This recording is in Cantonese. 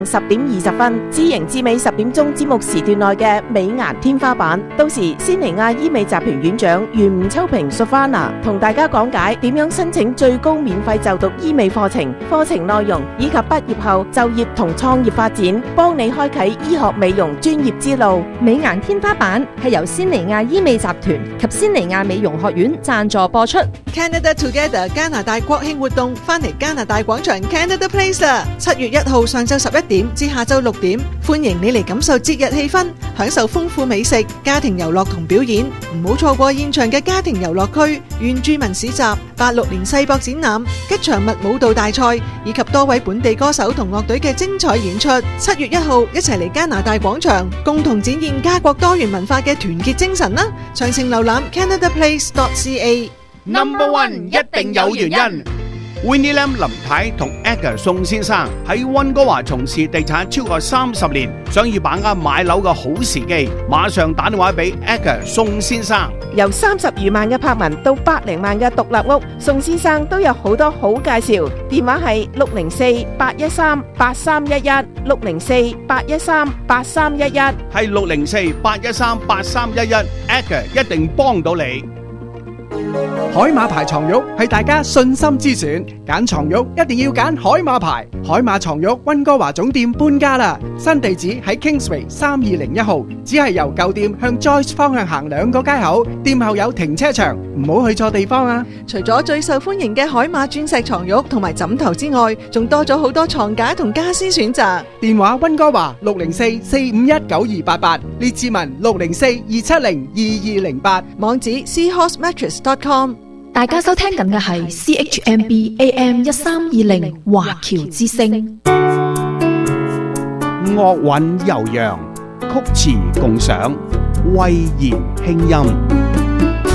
10:20知型知美10點鐘節目時段內嘅美顏天花板，到時仙尼亞醫美集團院長袁吳秋平 Sofana 同大家講解點樣申請最高免費就讀醫美課程、課程內容以及畢業後就業同創業發展，幫你開啟醫學美容專業之路。 美顏天花板係由仙尼亞醫美集團及仙尼亞美容學院贊助播出。 Canada Together 加拿大國慶活動翻嚟加拿大廣場 Canada Place 啦！7月1號上晝11點至下晝6點，歡迎你嚟感受節日氣氛，享受豐富美食、家庭遊樂同表演。唔好錯過現場嘅家庭遊樂區、原住民市集、86年世博展覽、吉祥物舞蹈大賽以及多位本地歌手同樂隊嘅精彩演出。7月1號一齊嚟加拿大廣場，共同展現家國多元文化嘅團結精神啦！詳情瀏覽 canadaplace.ca。Number one 一定有原因。Winnie Lam 林太同 Edgar 宋先生喺溫哥華從事地產超過30年，想要把握買樓嘅好時機，馬上打電話俾 Edgar 宋先生。 由30餘萬嘅柏文到100零萬嘅獨立屋，宋先生都有好多好介紹。電話係604-813-8311 604-813-8311， 係604-813-8311 Edgar 一定幫到你。 海馬牌床褥係大家信心之選，揀床褥一定要揀海馬牌。海馬床褥溫哥華總店搬家啦，新地址喺 Kingsway 3201號，只係由舊店向 Joyce 方向行2個街口，店後有停車場，唔好去錯地方啊！ 除咗最受歡迎嘅海馬鑽石床褥同埋枕頭之外，仲多咗好多床架同家私選擇。 電話溫哥華604-451-9288，列治文604-270-2208， 網址 seahorsemattress.com。 大家收聽緊嘅係 CHMB AM 1320華僑之聲。 樂韻悠揚，曲詞共賞，慧言輕音。